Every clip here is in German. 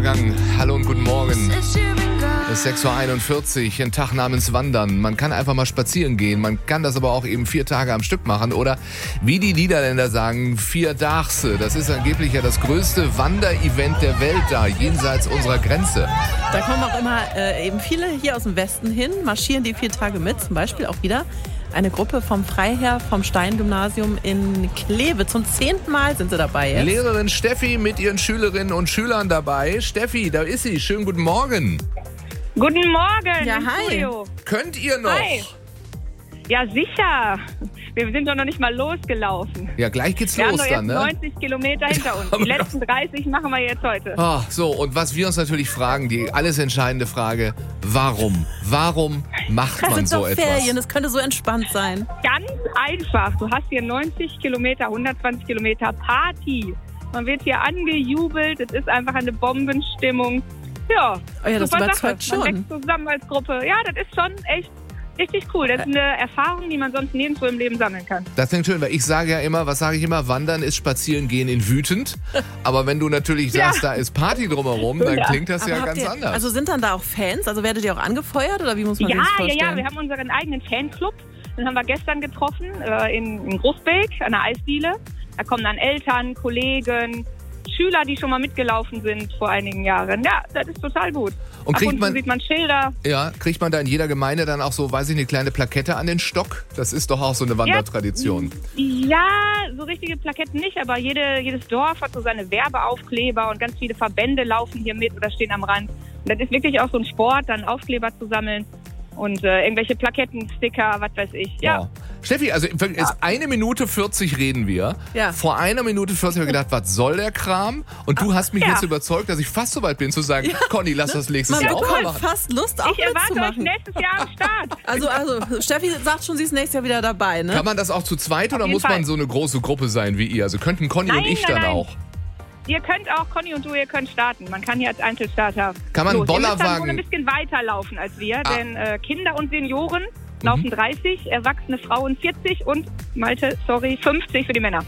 vergangen. Hallo und guten Morgen. Es ist 6.41 Uhr, ein Tag namens Wandern. Man kann einfach mal spazieren gehen. Man kann das aber auch eben 4 Tage am Stück machen. Oder wie die Niederländer sagen, Vierdaagse. Das ist angeblich ja das größte Wanderevent der Welt da, jenseits unserer Grenze. Da kommen auch immer eben viele hier aus dem Westen hin, marschieren die 4 Tage mit. Zum Beispiel auch wieder eine Gruppe vom Freiherr vom Stein-Gymnasium in Kleve. Zum 10. Mal sind sie dabei jetzt. Lehrerin Steffi mit ihren Schülerinnen und Schülern dabei. Steffi, da ist sie. Schönen guten Morgen. Guten Morgen. Ja, hi. Studio. Könnt ihr noch? Hi. Ja, sicher. Wir sind doch noch nicht mal losgelaufen. Ja, gleich geht's Wir haben los doch dann, jetzt ne? 90 Kilometer hinter uns. Die letzten 30 machen wir jetzt heute. Ah, so, und was wir uns natürlich fragen, die alles entscheidende Frage, warum? Warum macht Das man sind so doch etwas? Ferien, es könnte so entspannt sein. Ganz einfach. Du hast hier 90 Kilometer, 120 Kilometer Party. Man wird hier angejubelt. Es ist einfach eine Bombenstimmung. Ja, Oh ja, das super überzeugt Sache. Man schon. wächst zusammen als Gruppe. Ja, das ist schon echt richtig cool. Das ist eine Erfahrung, die man sonst nirgendwo im Leben sammeln kann. Das klingt schön, weil ich sage ja immer, was sage ich immer? Wandern ist Spazierengehen in wütend. Aber wenn du natürlich sagst, da ist Party drumherum, dann Ja. klingt das ja Aber habt ganz ihr, anders. also sind dann da auch Fans? Also werdet ihr auch angefeuert oder wie muss man sich das vorstellen? Ja, wir haben unseren eigenen Fanclub. Den haben wir gestern getroffen in Großbeek an der Eisdiele. Da kommen dann Eltern, Kollegen, Schüler, die schon mal mitgelaufen sind vor einigen Jahren. Ja, das ist total gut. Und Ab kriegt und zu man- sieht man Schilder. Ja, kriegt man da in jeder Gemeinde dann auch so, weiß ich, eine kleine Plakette an den Stock? Das ist doch auch so eine Wandertradition. Ja, so richtige Plaketten nicht, aber jedes Dorf hat so seine Werbeaufkleber und ganz viele Verbände laufen hier mit oder stehen am Rand. Und das ist wirklich auch so ein Sport, dann Aufkleber zu sammeln und irgendwelche Plaketten, Sticker, was weiß ich. Ja. Wow. Steffi, also jetzt 1 Minute 40 reden wir. Ja. Vor 1 Minute 40 habe ich gedacht, was soll der Kram? Und du hast mich Ja. jetzt überzeugt, dass ich fast so weit bin zu sagen, Conny, lass das nächstes Man Jahr auch mal bekommt machen. fast Lust, auch Ich erwarte euch mitzumachen. nächstes Jahr am Start. Also Steffi sagt schon, sie ist nächstes Jahr wieder dabei, ne? Kann man das auch zu zweit oder jeden muss man Fall. so eine große Gruppe sein wie ihr? Also könnten Conny und Nein, ich nein, dann nein. auch. Ihr könnt auch, Conny und du, ihr könnt starten. Man kann hier als Einzelstarter Kann man einen los. Ihr müsst dann Bollerwagen- wohl ein bisschen weiter laufen als wir, Ah. denn Kinder und Senioren laufen 30, erwachsene Frauen 40 und, Malte, sorry, 50 für die Männer.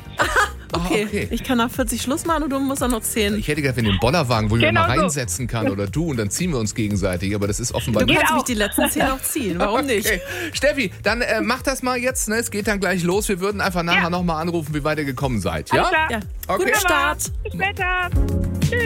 Okay. Ich kann nach 40 Schluss machen und du musst dann noch 10. Ich hätte gedacht, wenn den Bollerwagen, wo ich Genau mal so. reinsetzen kann oder du und dann ziehen wir uns gegenseitig, aber das ist offenbar Du nicht. kannst auch. mich die letzten 10 noch ziehen, warum nicht? Okay. Steffi, dann mach das mal jetzt, ne? Es geht dann gleich los. Wir würden einfach nachher Ja. nochmal anrufen, wie weit ihr gekommen seid, Alles ja? klar. Ja. Okay. Guten Start. Bis später.